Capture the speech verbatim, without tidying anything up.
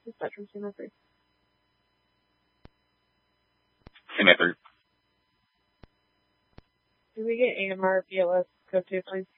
Dispatcher, C M A three. C M A three. Do we get A M R B L S code two, please?